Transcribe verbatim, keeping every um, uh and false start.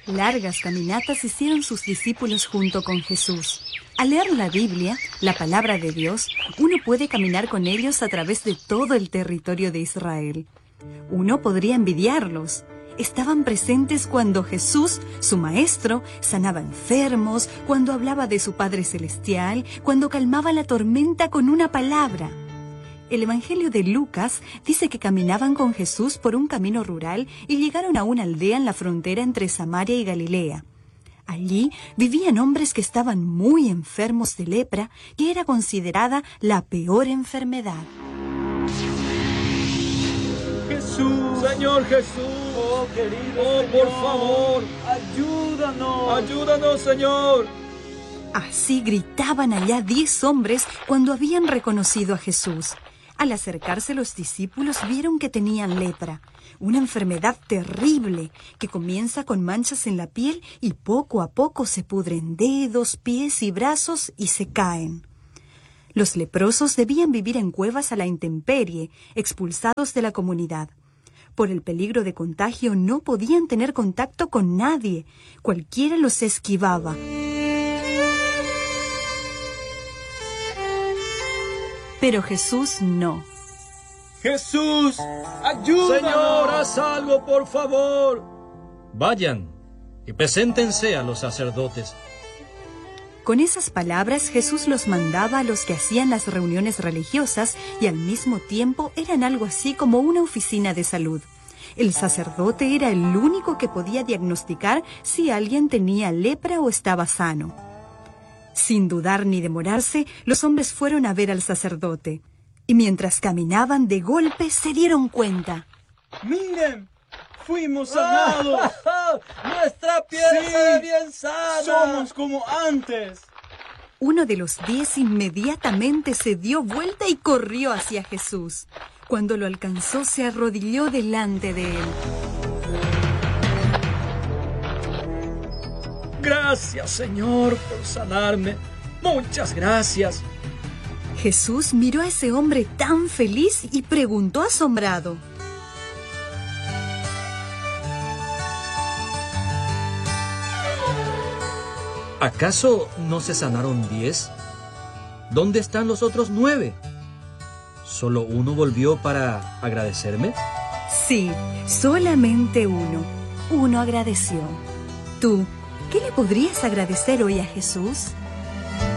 Largas caminatas hicieron sus discípulos junto con Jesús. Al leer la Biblia, la palabra de Dios, uno puede caminar con ellos a través de todo el territorio de Israel. Uno podría envidiarlos. Estaban presentes cuando Jesús, su maestro, sanaba enfermos, cuando hablaba de su Padre Celestial, cuando calmaba la tormenta con una palabra. El Evangelio de Lucas dice que caminaban con Jesús por un camino rural y llegaron a una aldea en la frontera entre Samaria y Galilea. Allí vivían hombres que estaban muy enfermos de lepra, que era considerada la peor enfermedad. Jesús, Señor Jesús, oh querido oh, Señor, por favor, ayúdanos, ayúdanos, Señor. Así gritaban allá diez hombres cuando habían reconocido a Jesús. Al acercarse los discípulos vieron que tenían lepra, una enfermedad terrible que comienza con manchas en la piel y poco a poco se pudren dedos, pies y brazos y se caen. Los leprosos debían vivir en cuevas a la intemperie, expulsados de la comunidad. Por el peligro de contagio no podían tener contacto con nadie, cualquiera los esquivaba. Pero Jesús no. Jesús, ayúdanos. Señor, haz algo, por favor. Vayan y preséntense a los sacerdotes. Con esas palabras Jesús los mandaba a los que hacían las reuniones religiosas y al mismo tiempo eran algo así como una oficina de salud. El sacerdote era el único que podía diagnosticar si alguien tenía lepra o estaba sano. Sin dudar ni demorarse, los hombres fueron a ver al sacerdote. Y mientras caminaban, de golpe se dieron cuenta. ¡Miren! ¡Fuimos sanados! ¡Nuestra piel Sí, está bien sana! ¡Somos como antes! Uno de los diez inmediatamente se dio vuelta y corrió hacia Jesús. Cuando lo alcanzó, se arrodilló delante de él. Gracias, Señor, por sanarme. Muchas gracias. Jesús miró a ese hombre tan feliz y preguntó asombrado. ¿Acaso no se sanaron diez? ¿Dónde están los otros nueve? ¿Solo uno volvió para agradecerme? Sí, solamente uno. Uno agradeció. ¿Tú qué le podrías agradecer hoy a Jesús?